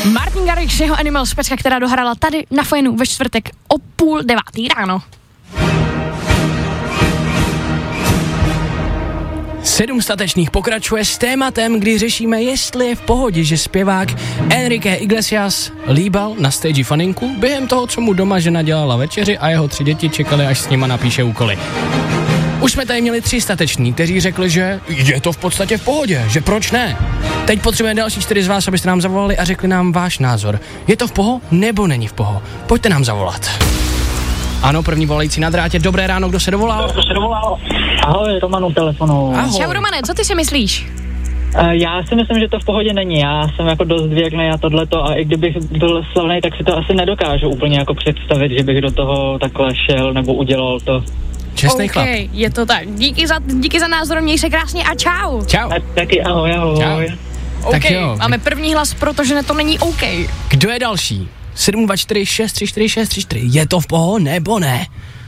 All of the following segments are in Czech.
Martin Garrix, jeho Animals, pecka, která dohrála tady na Fajnu ve čtvrtek o 8:30 ráno. 7 statečných pokračuje s tématem, kdy řešíme, jestli je v pohodě, že zpěvák Enrique Iglesias líbal na stage faninku během toho, co mu doma žena dělala večeři a jeho 3 děti čekali, až s nima napíše úkoly. Už jsme tady měli 3 stateční, kteří řekli, že je to v podstatě v pohodě, že proč ne. Teď potřebujeme další 4 z vás, abyste nám zavolali a řekli nám váš názor. Je to v poho nebo není v poho? Pojďte nám zavolat. Ano, první volající na drátě. Dobré ráno, kdo se dovolal? Ahoj, Roman u telefonu. Ahoj. Čau Romane, co ty si myslíš? Já si myslím, že to v pohodě není. Já jsem jako dost věknej a tohleto a i kdybych byl slavnej, tak si to asi nedokážu úplně jako představit, že bych do toho takhle šel nebo udělal to. Čestnej chlap. Je to tak. Díky za názor, měj se krásně a čau. Čau. Taky ahoj. Čau. Tak jo. Máme první hlas, protože to není OK. Kdo je další? 724 634 634. Je to v poho nebo ne?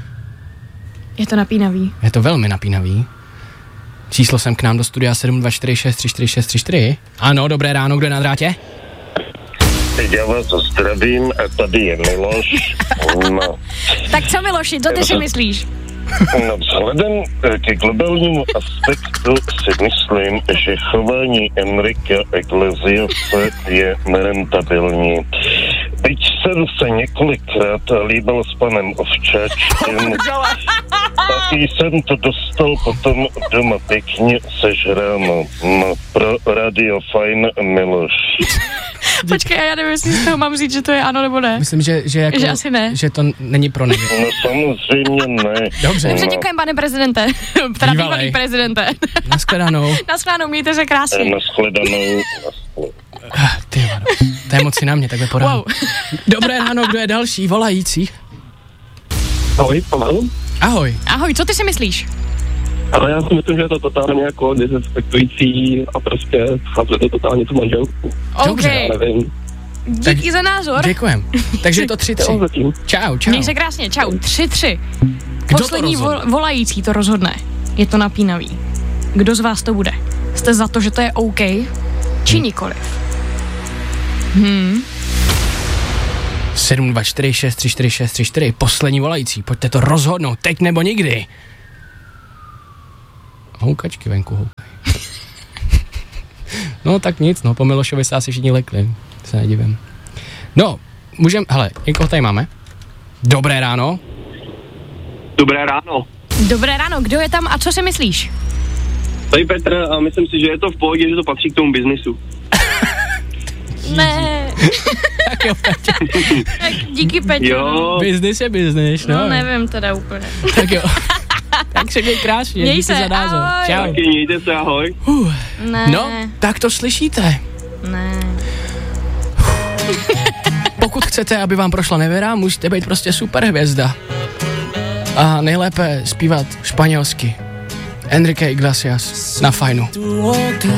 Je to napínavý. Je to velmi napínavý. Číslo sem k nám do studia 724 634 634. Ano, dobré ráno, kdo je na drátě? Já vás zdravím a tady je Miloš. No. Tak co Miloši, co ty si myslíš? No, vzhledem ke globálnímu aspektu si myslím, že chování Enrique Iglesiase je nerentabilní. Teď jsem se několikrát líbil s panem Ovčáčkem a jsem to dostal potom doma pěkně sežráno. No, pro Radio Fajn Miloš. Počkej, já nevím, jestli z toho mám říct, že to je ano nebo ne. Myslím, že jako, že asi ne. Že to není pro nebi. No samozřejmě ne. Dobře. Dobře, děkujeme, pane prezidente. Teda bývalý prezidente. Naschledanou. Naschledanou, mějte se krásně. Naschledanou. Ty vado, to je moc si na mě takhle porám. Wow. Dobré ráno, kdo je další volající? Ahoj, Pavel. Ahoj. Ahoj, co ty si myslíš? Ale já si myslím, že je to totálně jako dezinspektující a prostě chápu to totálně tu manželku. Dobře. Já nevím. Díky za názor. Děkujem. Takže je to 3-3. Čau. Měj se krásně, čau. 3-3. Kdo Poslední volající to rozhodne. Je to napínavý. Kdo z vás to bude? Jste za to, že to je OK? Či nikoliv? 724 634 634. Poslední volající. Pojďte to rozhodnout. Teď nebo nikdy. Houkačky venku houkají. No tak nic, no, po Milošovi se asi všichni lekli. Se nedivím. No, hele, někoho tady máme. Dobré ráno. Dobré ráno. Dobré ráno, kdo je tam a co si myslíš? Tady Petr a myslím si, že je to v pohodě, že to patří k tomu biznisu. Ne. Tak jo, Petě. Tak díky, Petě. Jo. Business je business, no. No nevím teda úplně. Tak jo. Tak se měj krásně, Měj díky se, za názor. ahoj. Čau. Taky mějte se, ahoj. Ne. No, tak to slyšíte. Ne. Pokud chcete, aby vám prošla nevěra, musíte být prostě superhvězda. A nejlépe zpívat španělsky. Enrique Iglesias na Fajnu.